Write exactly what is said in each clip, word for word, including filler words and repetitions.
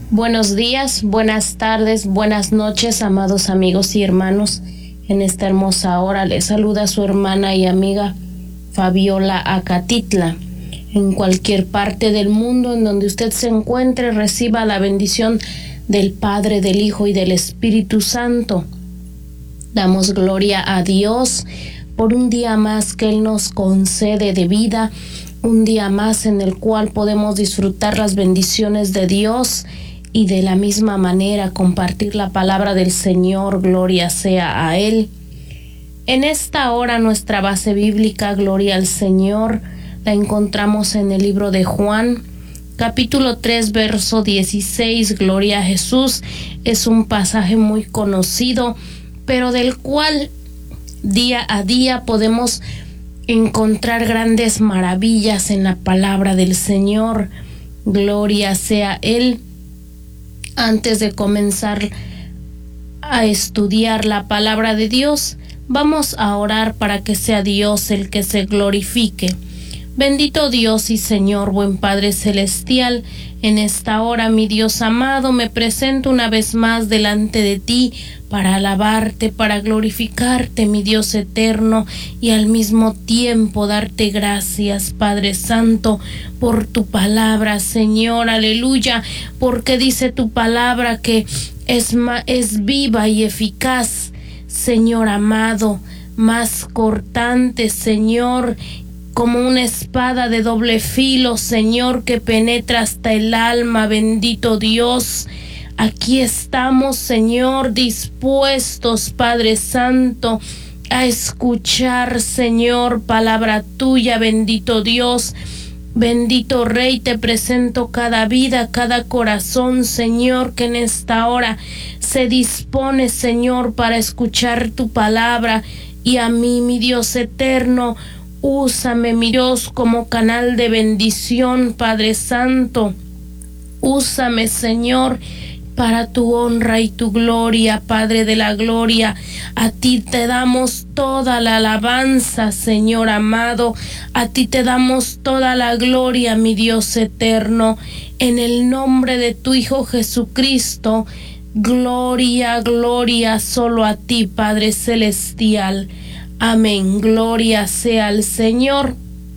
Buenos días, buenas tardes, buenas noches, amados amigos y hermanos. En esta hermosa hora les saluda su hermana y amiga Fabiola Acatitla. En cualquier parte del mundo en donde usted se encuentre, reciba la bendición del Padre, del Hijo y del Espíritu Santo. Damos gloria a Dios por un día más que Él nos concede de vida, un día más en el cual podemos disfrutar las bendiciones de Dios y de la misma manera compartir la palabra del Señor. Gloria sea a Él. En esta hora nuestra base bíblica, gloria al Señor, la encontramos en el libro de Juan, capítulo tres, verso dieciséis, gloria a Jesús. Es un pasaje muy conocido, pero del cual día a día podemos encontrar grandes maravillas en la palabra del Señor. Gloria sea Él. Antes de comenzar a estudiar la palabra de Dios, vamos a orar para que sea Dios el que se glorifique. Bendito Dios y Señor, buen Padre Celestial, en esta hora, mi Dios amado, me presento una vez más delante de ti para alabarte, para glorificarte, mi Dios eterno, y al mismo tiempo darte gracias, Padre Santo, por tu palabra, Señor, aleluya, porque dice tu palabra que es, es viva y eficaz, Señor amado, más cortante, Señor, como una espada de doble filo, Señor, que penetra hasta el alma. Bendito Dios, aquí estamos, Señor, dispuestos, Padre Santo, a escuchar, Señor, palabra tuya. Bendito Dios, bendito Rey, te presento cada vida, cada corazón, Señor, que en esta hora se dispone, Señor, para escuchar tu palabra. Y a mí, mi Dios eterno, úsame, mi Dios, como canal de bendición, Padre Santo. Úsame, Señor, para tu honra y tu gloria, Padre de la gloria. A ti te damos toda la alabanza, Señor amado. A ti te damos toda la gloria, mi Dios eterno. En el nombre de tu Hijo Jesucristo, gloria, gloria solo a ti, Padre celestial. Amén. Gloria sea al Señor.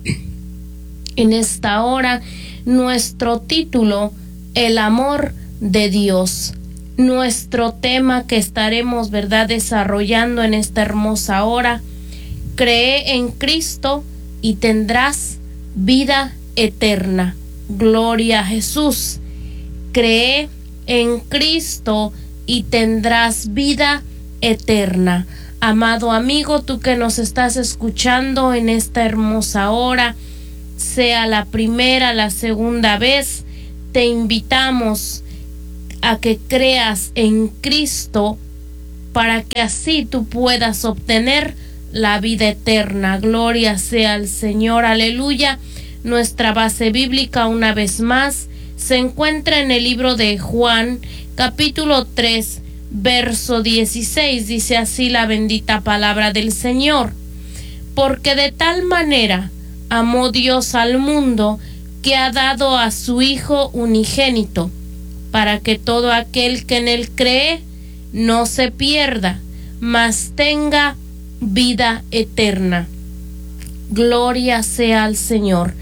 En esta hora, nuestro título, el amor de Dios. Nuestro tema que estaremos, ¿verdad?, desarrollando en esta hermosa hora. Cree en Cristo y tendrás vida eterna. Gloria a Jesús. Cree en Cristo y tendrás vida eterna. Amado amigo, tú que nos estás escuchando en esta hermosa hora, sea la primera, la segunda vez, te invitamos a que creas en Cristo para que así tú puedas obtener la vida eterna. Gloria sea al Señor, aleluya. Nuestra base bíblica, una vez más, se encuentra en el libro de Juan, capítulo tres, verso dieciséis, dice así la bendita palabra del Señor. Porque de tal manera amó Dios al mundo, que ha dado a su Hijo unigénito, para que todo aquel que en él cree no se pierda, mas tenga vida eterna. Gloria sea al Señor.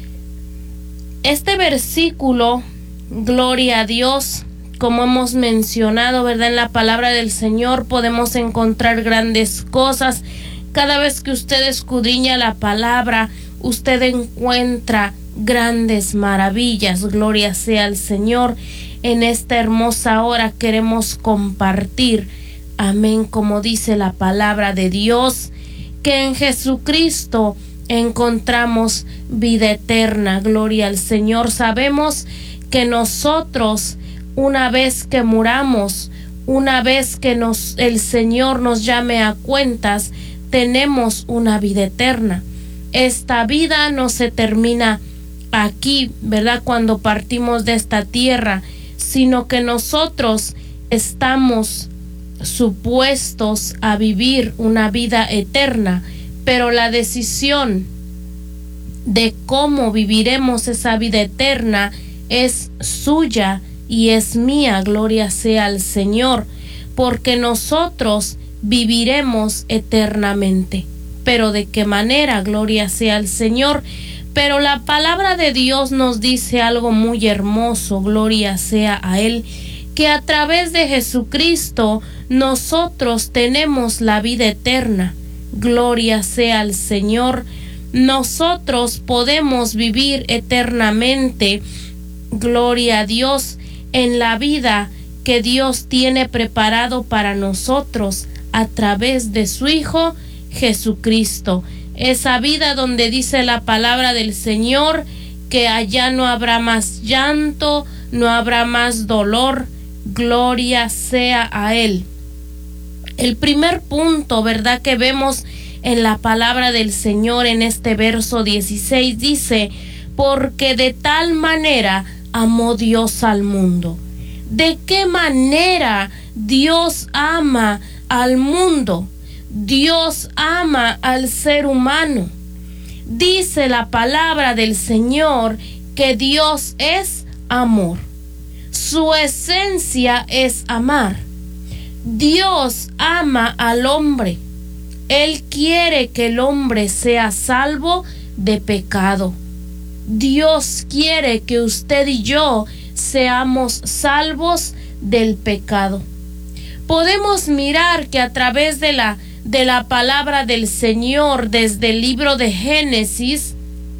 Este versículo, gloria a Dios, como hemos mencionado, ¿verdad?, en la palabra del Señor podemos encontrar grandes cosas. Cada vez que usted escudriña la palabra, usted encuentra grandes maravillas. Gloria sea al Señor. En esta hermosa hora queremos compartir, amén, como dice la palabra de Dios, que en Jesucristo encontramos vida eterna. Gloria al Señor. Sabemos que nosotros, una vez que muramos, una vez que nos, el Señor nos llame a cuentas, tenemos una vida eterna. Esta vida no se termina aquí, ¿verdad?, cuando partimos de esta tierra, sino que nosotros estamos supuestos a vivir una vida eterna, pero la decisión de cómo viviremos esa vida eterna es suya y es mía, gloria sea al Señor, porque nosotros viviremos eternamente. Pero ¿de qué manera? Gloria sea al Señor. Pero la palabra de Dios nos dice algo muy hermoso, gloria sea a Él, que a través de Jesucristo nosotros tenemos la vida eterna. Gloria sea al Señor. Nosotros podemos vivir eternamente, gloria a Dios, en la vida que Dios tiene preparado para nosotros a través de su Hijo Jesucristo. Esa vida donde dice la palabra del Señor que allá no habrá más llanto, no habrá más dolor. Gloria sea a Él. El primer punto, ¿verdad?, que vemos en la palabra del Señor en este verso dieciséis dice: porque de tal manera amó Dios al mundo. ¿De qué manera Dios ama al mundo? Dios ama al ser humano. Dice la palabra del Señor que Dios es amor. Su esencia es amar. Dios ama al hombre. Él quiere que el hombre sea salvo de pecado. Dios quiere que usted y yo seamos salvos del pecado. Podemos mirar que a través de la, de la palabra del Señor, desde el libro de Génesis,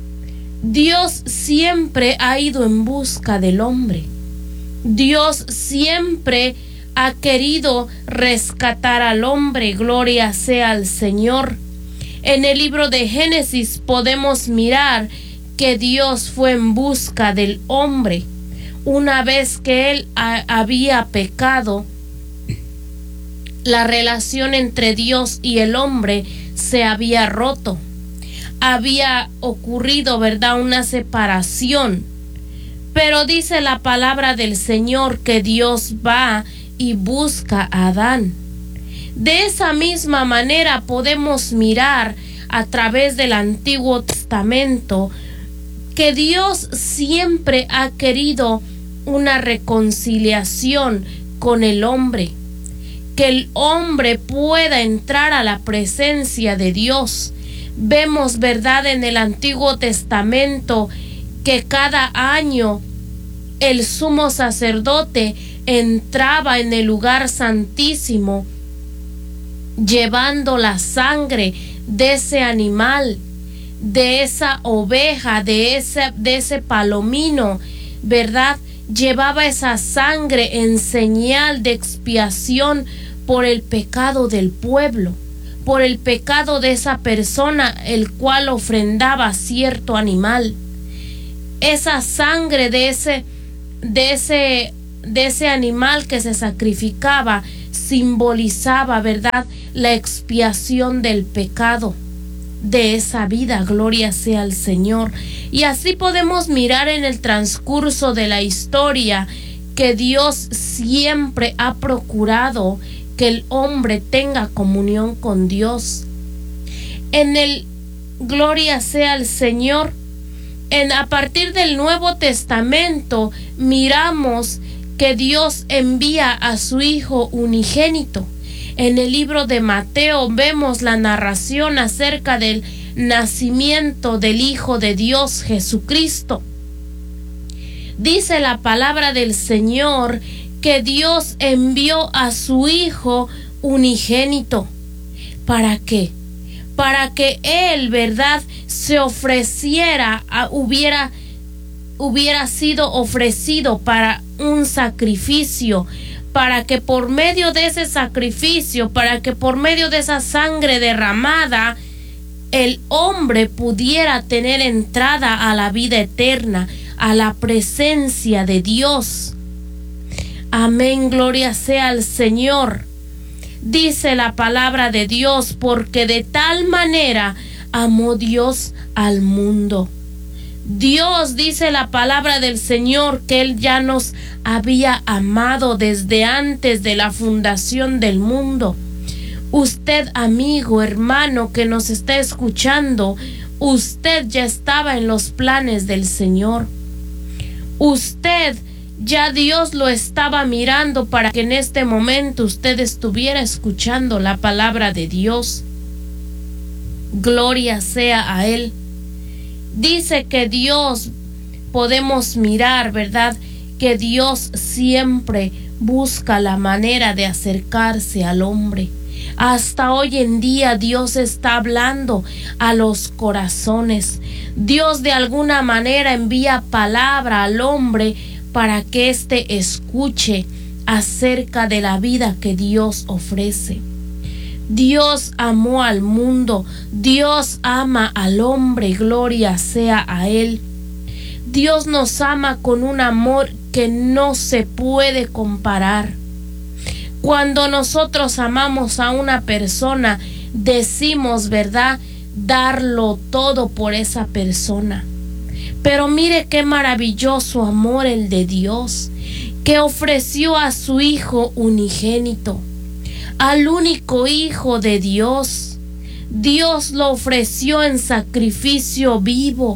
Dios siempre ha ido en busca del hombre. Dios siempre ha querido rescatar al hombre, gloria sea al Señor. En el libro de Génesis podemos mirar que Dios fue en busca del hombre. Una vez que él ha, había pecado, la relación entre Dios y el hombre se había roto. Había ocurrido, ¿verdad?, una separación. Pero dice la palabra del Señor que Dios va y busca a Adán. De esa misma manera podemos mirar a través del Antiguo Testamento que Dios siempre ha querido una reconciliación con el hombre, que el hombre pueda entrar a la presencia de Dios. Vemos, ¿verdad?, en el Antiguo Testamento que cada año el sumo sacerdote entraba en el lugar santísimo llevando la sangre de ese animal, de esa oveja, de ese, de ese palomino, ¿verdad? Llevaba esa sangre en señal de expiación por el pecado del pueblo, por el pecado de esa persona el cual ofrendaba cierto animal. Esa sangre de ese de ese de ese animal que se sacrificaba simbolizaba, ¿verdad?, la expiación del pecado de esa vida, gloria sea al Señor. Y así podemos mirar en el transcurso de la historia que Dios siempre ha procurado que el hombre tenga comunión con Dios. En el gloria sea al Señor, en a partir del Nuevo Testamento miramos que Dios envía a su Hijo unigénito. En el libro de Mateo vemos la narración acerca del nacimiento del Hijo de Dios, Jesucristo. Dice la palabra del Señor que Dios envió a su Hijo unigénito. ¿Para qué? Para que Él, ¿verdad?, se ofreciera, a, hubiera, hubiera sido ofrecido para un sacrificio, para que por medio de ese sacrificio, para que por medio de esa sangre derramada, el hombre pudiera tener entrada a la vida eterna, a la presencia de Dios. Amén, gloria sea al Señor. Dice la palabra de Dios, porque de tal manera amó Dios al mundo. Dios, dice la palabra del Señor, que Él ya nos había amado desde antes de la fundación del mundo. Usted, amigo, hermano que nos está escuchando, usted ya estaba en los planes del Señor. Usted Ya Dios lo estaba mirando para que en este momento usted estuviera escuchando la palabra de Dios. Gloria sea a Él. Dice que Dios, podemos mirar, ¿verdad?, que Dios siempre busca la manera de acercarse al hombre. Hasta hoy en día Dios está hablando a los corazones. Dios de alguna manera envía palabra al hombre para que éste escuche acerca de la vida que Dios ofrece. Dios amó al mundo, Dios ama al hombre, gloria sea a Él. Dios nos ama con un amor que no se puede comparar. Cuando nosotros amamos a una persona, decimos, ¿verdad?, darlo todo por esa persona. Pero mire qué maravilloso amor el de Dios, que ofreció a su Hijo unigénito, al único Hijo de Dios. Dios lo ofreció en sacrificio vivo.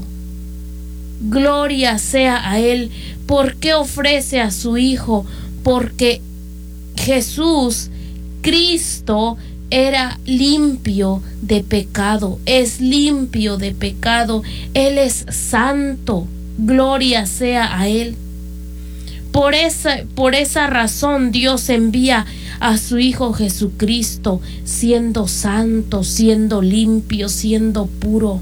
Gloria sea a Él. ¿Por qué ofrece a su Hijo? Porque Jesús, Cristo, era limpio de pecado, es limpio de pecado, Él es santo, gloria sea a Él. Por esa, por esa razón Dios envía a su Hijo Jesucristo, siendo santo, siendo limpio, siendo puro.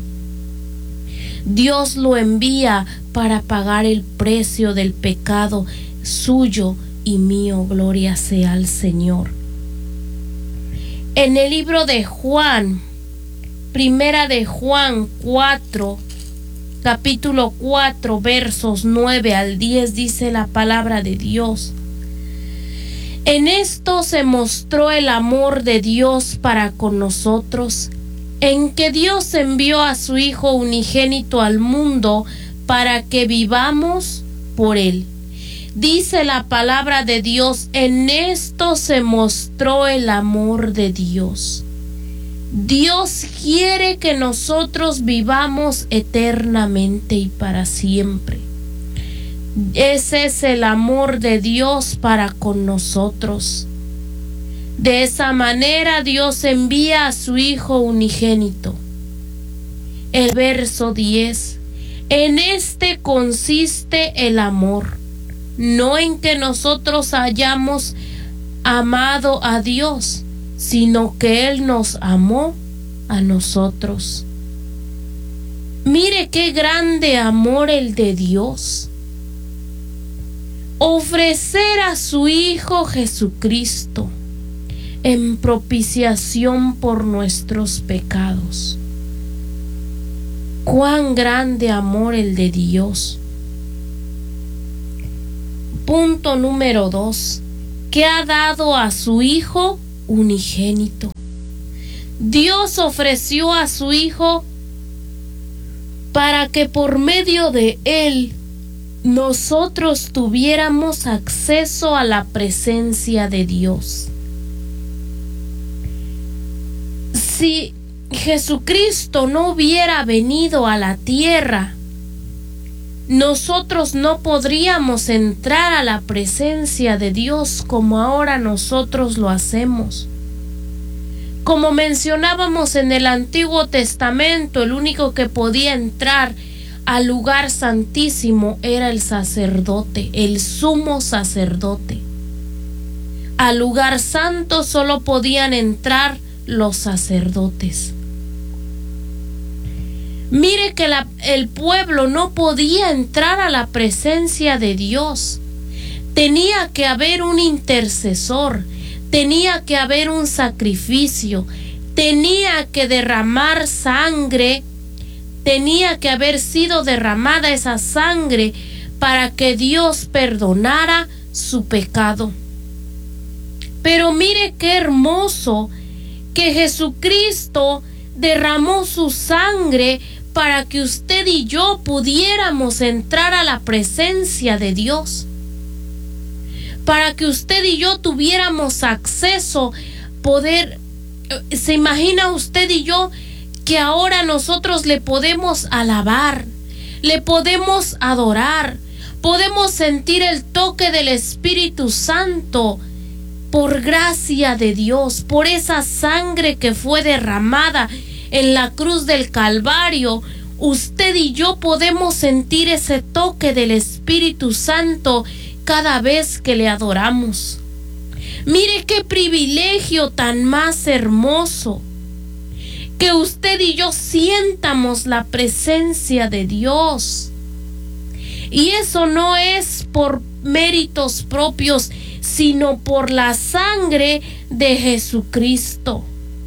Dios lo envía para pagar el precio del pecado suyo y mío, gloria sea al Señor. En el libro de Juan, primera de Juan cuatro, capítulo cuatro, versos nueve al diez, dice la palabra de Dios: en esto se mostró el amor de Dios para con nosotros, en que Dios envió a su Hijo unigénito al mundo para que vivamos por Él. Dice la palabra de Dios, en esto se mostró el amor de Dios. Dios quiere que nosotros vivamos eternamente y para siempre. Ese es el amor de Dios para con nosotros. De esa manera Dios envía a su Hijo unigénito. El verso diez: en este consiste el amor, no en que nosotros hayamos amado a Dios, sino que Él nos amó a nosotros. Mire qué grande amor el de Dios. Ofrecer a su Hijo Jesucristo en propiciación por nuestros pecados. Cuán grande amor el de Dios. Punto número dos, que ha dado a su Hijo unigénito. Dios ofreció a su Hijo para que por medio de Él nosotros tuviéramos acceso a la presencia de Dios. Si Jesucristo no hubiera venido a la tierra, nosotros no podríamos entrar a la presencia de Dios como ahora nosotros lo hacemos. Como mencionábamos en el Antiguo Testamento, el único que podía entrar al lugar santísimo era el sacerdote, el sumo sacerdote. Al lugar santo solo podían entrar los sacerdotes. Mire que la, el pueblo no podía entrar a la presencia de Dios. Tenía que haber un intercesor, tenía que haber un sacrificio, tenía que derramar sangre, tenía que haber sido derramada esa sangre para que Dios perdonara su pecado. Pero mire qué hermoso que Jesucristo derramó su sangre para que usted y yo pudiéramos entrar a la presencia de Dios, para que usted y yo tuviéramos acceso, poder, ¿se imagina usted y yo que ahora nosotros le podemos alabar, le podemos adorar, Podemos sentir el toque del Espíritu Santo por gracia de Dios, por esa sangre que fue derramada en la cruz del Calvario. Usted y yo podemos sentir ese toque del Espíritu Santo cada vez que le adoramos. Mire qué privilegio tan más hermoso, que usted y yo sientamos la presencia de Dios. Y eso no es por méritos propios, sino por la sangre de Jesucristo.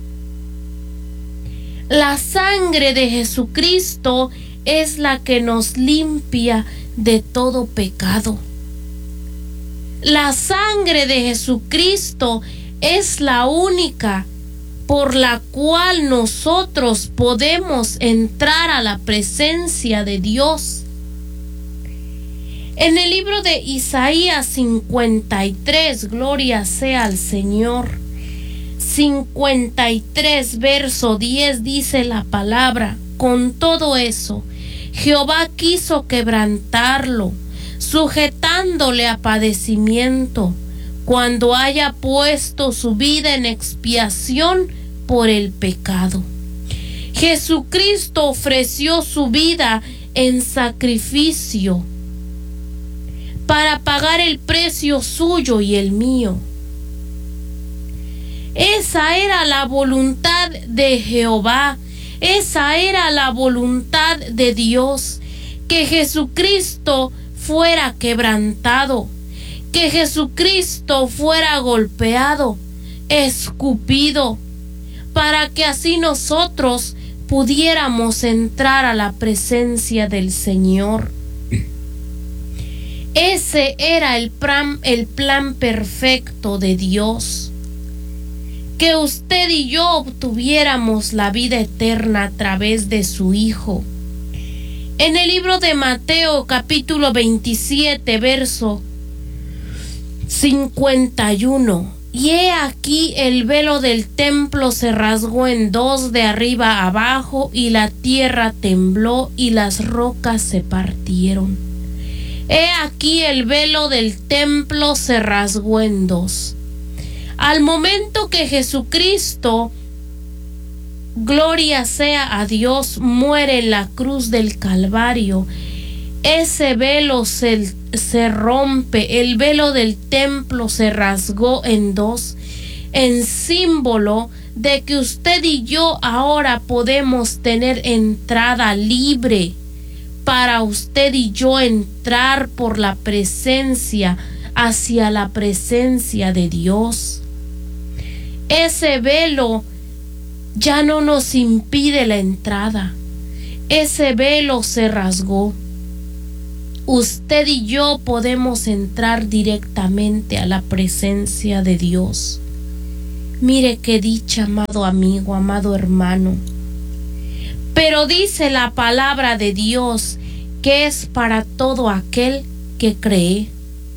La sangre de Jesucristo es la que nos limpia de todo pecado. La sangre de Jesucristo es la única por la cual nosotros podemos entrar a la presencia de Dios. En el libro de Isaías cincuenta y tres, gloria sea al Señor, cincuenta y tres, verso diez, dice la palabra: con todo eso, Jehová quiso quebrantarlo, sujetándole a padecimiento, cuando haya puesto su vida en expiación por el pecado. Jesucristo ofreció su vida en sacrificio para pagar el precio suyo y el mío. Esa era la voluntad de Jehová, esa era la voluntad de Dios, que Jesucristo fuera quebrantado, que Jesucristo fuera golpeado, escupido, para que así nosotros pudiéramos entrar a la presencia del Señor. Ese era el plan, el plan perfecto de Dios, que usted y yo obtuviéramos la vida eterna a través de su Hijo. En el libro de Mateo capítulo veintisiete, verso cincuenta y uno: y he aquí el velo del templo se rasgó en dos de arriba a abajo, y la tierra tembló y las rocas se partieron. He aquí el velo del templo se rasgó en dos. Al momento que Jesucristo, gloria sea a Dios, muere en la cruz del Calvario, ese velo se, se rompe, el velo del templo se rasgó en dos, en símbolo de que usted y yo ahora podemos tener entrada libre para usted y yo entrar por la presencia hacia la presencia de Dios. Ese velo ya no nos impide la entrada. Ese velo se rasgó. Usted y yo podemos entrar directamente a la presencia de Dios. Mire qué dicha, amado amigo, amado hermano. Pero dice la palabra de Dios que es para todo aquel que cree.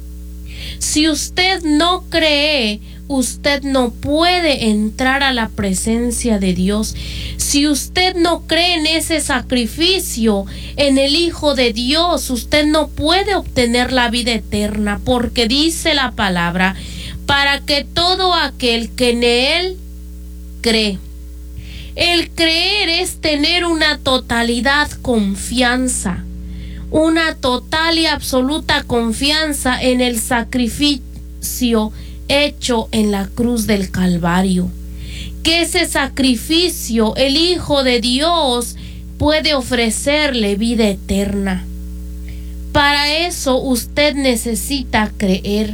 Si usted no cree, usted no puede entrar a la presencia de Dios. Si usted no cree en ese sacrificio, en el Hijo de Dios, usted no puede obtener la vida eterna, porque dice la palabra, para que todo aquel que en Él cree. El creer es tener una totalidad confianza, una total y absoluta confianza en el sacrificio hecho en la cruz del Calvario. Que ese sacrificio, el Hijo de Dios, puede ofrecerle vida eterna. Para eso usted necesita creer.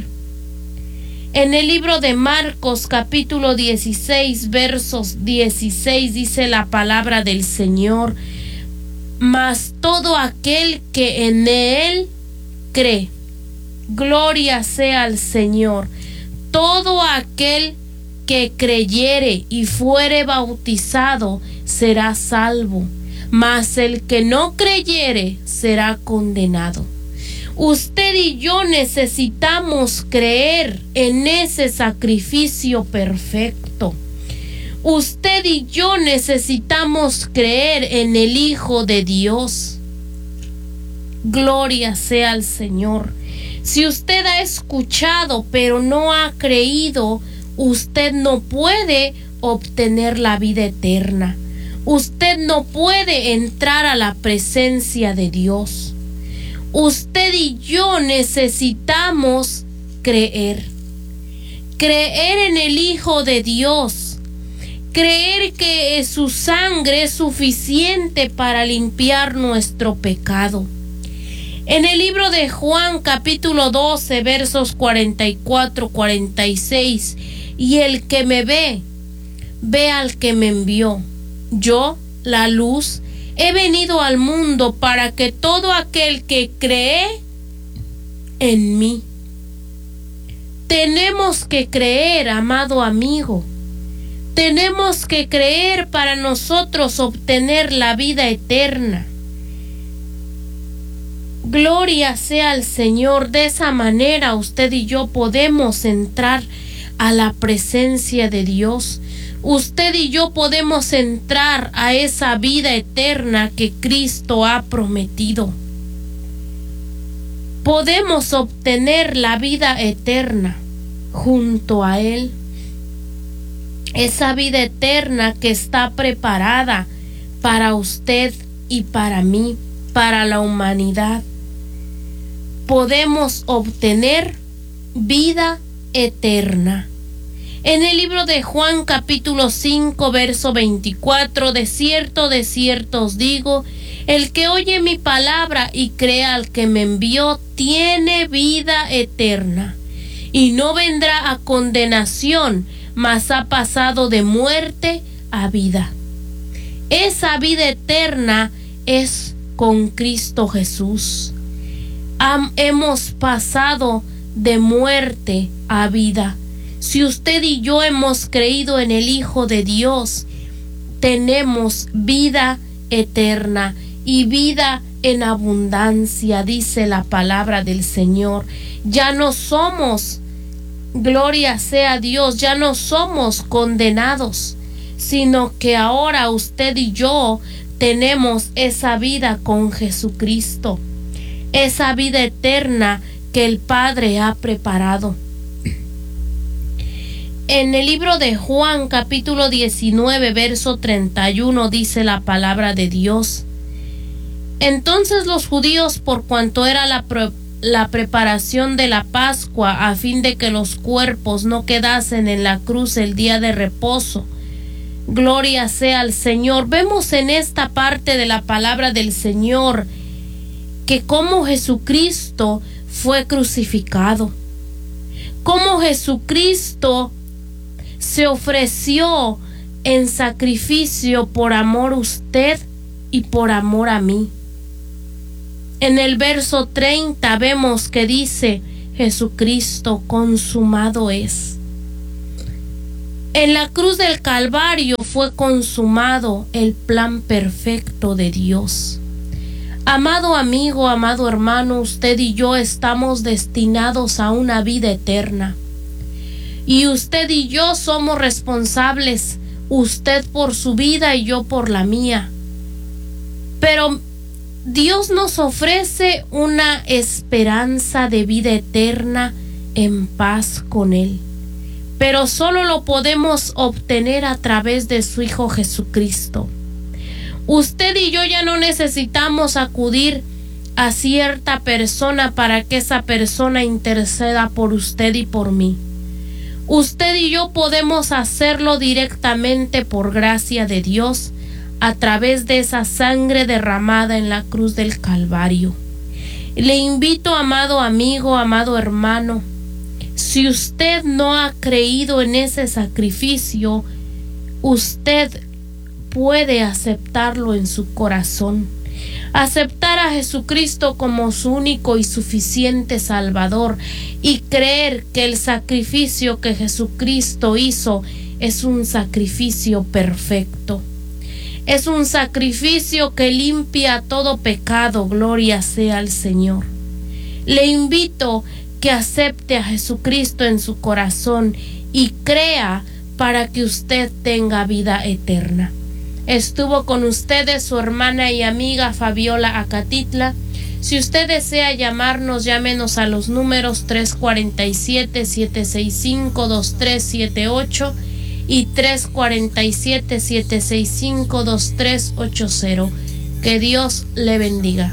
En el libro de Marcos capítulo dieciséis, versos dieciséis, dice la palabra del Señor: mas todo aquel que en Él cree, gloria sea al Señor, todo aquel que creyere y fuere bautizado será salvo, mas el que no creyere será condenado. Usted y yo necesitamos creer en ese sacrificio perfecto. Usted y yo necesitamos creer en el Hijo de Dios. Gloria sea al Señor. Si usted ha escuchado pero no ha creído, usted no puede obtener la vida eterna. Usted no puede entrar a la presencia de Dios. Usted y yo necesitamos creer. Creer en el Hijo de Dios. Creer que su sangre es suficiente para limpiar nuestro pecado. En el libro de Juan capítulo doce versos cuarenta y cuatro a cuarenta y seis, y el que me ve, ve al que me envió. Yo, la luz, he venido al mundo para que todo aquel que cree en mí. Tenemos que creer, amado amigo. Tenemos que creer para nosotros obtener la vida eterna. Gloria sea al Señor. De esa manera usted y yo podemos entrar a la presencia de Dios. Usted y yo podemos entrar a esa vida eterna que Cristo ha prometido. Podemos obtener la vida eterna junto a Él. Esa vida eterna que está preparada para usted y para mí, para la humanidad. Podemos obtener vida eterna. En el libro de Juan capítulo cinco verso veinticuatro, de cierto, de cierto os digo, el que oye mi palabra y crea al que me envió, tiene vida eterna, y no vendrá a condenación, mas ha pasado de muerte a vida. Esa vida eterna es con Cristo Jesús. Am, hemos pasado de muerte a vida. Si usted y yo hemos creído en el Hijo de Dios, tenemos vida eterna y vida en abundancia, dice la palabra del Señor. Ya no somos, gloria sea a Dios, ya no somos condenados, sino que ahora usted y yo tenemos esa vida con Jesucristo, esa vida eterna que el Padre ha preparado. En el libro de Juan capítulo diecinueve verso treinta y uno dice la palabra de Dios: entonces los judíos, por cuanto era la, pre la preparación de la Pascua, a fin de que los cuerpos no quedasen en la cruz el día de reposo, gloria sea al Señor. Vemos en esta parte de la palabra del Señor que cómo Jesucristo fue crucificado, cómo Jesucristo se ofreció en sacrificio por amor a usted y por amor a mí. En el verso treinta vemos que dice Jesucristo: consumado es. En la cruz del Calvario fue consumado el plan perfecto de Dios. Amado amigo, amado hermano, usted y yo estamos destinados a una vida eterna. Y usted y yo somos responsables, usted por su vida y yo por la mía. Pero Dios nos ofrece una esperanza de vida eterna en paz con Él. Pero solo lo podemos obtener a través de su Hijo Jesucristo. Usted y yo ya no necesitamos acudir a cierta persona para que esa persona interceda por usted y por mí. Usted y yo podemos hacerlo directamente por gracia de Dios a través de esa sangre derramada en la cruz del Calvario. Le invito, amado amigo, amado hermano, si usted no ha creído en ese sacrificio, usted puede aceptarlo en su corazón. Aceptar a Jesucristo como su único y suficiente Salvador y creer que el sacrificio que Jesucristo hizo es un sacrificio perfecto. Es un sacrificio que limpia todo pecado, gloria sea al Señor. Le invito que acepte a Jesucristo en su corazón y crea para que usted tenga vida eterna. Estuvo con ustedes su hermana y amiga Fabiola Acatitla. Si usted desea llamarnos, llámenos a los números tres cuatro siete, siete seis cinco, dos tres siete ocho y tres cuatro siete, siete seis cinco, dos tres ocho cero. Que Dios le bendiga.